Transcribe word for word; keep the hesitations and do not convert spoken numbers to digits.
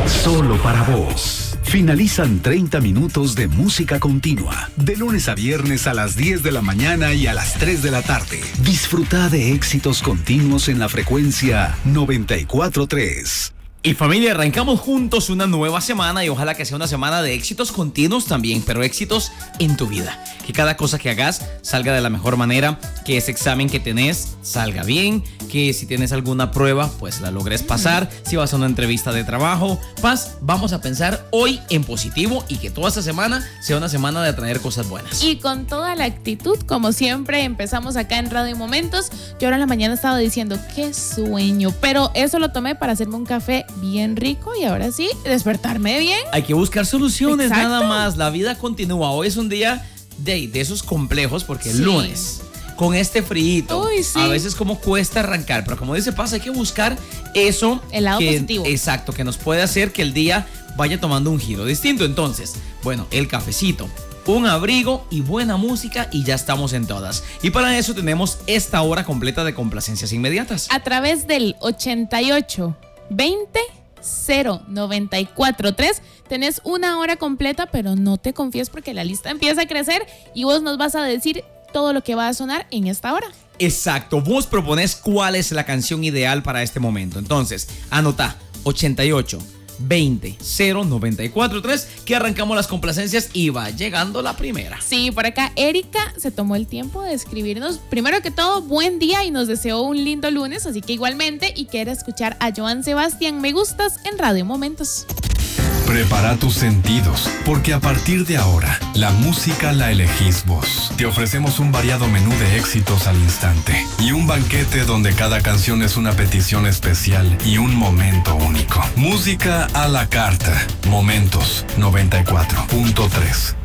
Solo para vos. Finalizan treinta minutos de música continua, de lunes a viernes a las diez de la mañana y a las tres de la tarde. Disfruta de éxitos continuos en la frecuencia noventa y cuatro punto tres. Y familia, arrancamos juntos una nueva semana y ojalá que sea una semana de éxitos continuos también, pero éxitos en tu vida. Que cada cosa que hagas salga de la mejor manera, que ese examen que tenés salga bien, que si tienes alguna prueba, pues la logres pasar. Si vas a una entrevista de trabajo, Paz, vamos a pensar hoy en positivo y que toda esta semana sea una semana de traer cosas buenas. Y con toda la actitud, como siempre, empezamos acá en Radio Momentos. Yo ahora en la mañana estaba diciendo, qué sueño, pero eso lo tomé para hacerme un café bien rico y ahora sí, despertarme bien. Hay que buscar soluciones. Exacto. Nada más, la vida continúa. Hoy es un día de, de esos complejos porque el Sí. lunes, con este frío, Uy, sí. a veces como cuesta arrancar, pero como dice Paz, hay que buscar eso, el lado que, positivo. exacto, que nos puede hacer que el día vaya tomando un giro distinto. Entonces, bueno, el cafecito, un abrigo y buena música y ya estamos en todas. Y para eso tenemos esta hora completa de complacencias inmediatas. A través del ochenta y ocho veinte cero noventa y cuatro tres tenés una hora completa, pero no te confíes porque la lista empieza a crecer y vos nos vas a decir todo lo que va a sonar en esta hora. Exacto, vos proponés cuál es la canción ideal para este momento. Entonces, anota ochenta y ocho veinte cero noventa y cuatro tres que arrancamos las complacencias y va llegando la primera. Sí, por acá Erika se tomó el tiempo de escribirnos, primero que todo, buen día y nos deseó un lindo lunes, así que igualmente, y quiere escuchar a Joan Sebastián Me Gustas en Radio Momentos. Prepara tus sentidos, porque a partir de ahora, la música la elegís vos. Te ofrecemos un variado menú de éxitos al instante y un banquete donde cada canción es una petición especial y un momento único. Música a la carta. Momentos noventa y cuatro punto tres.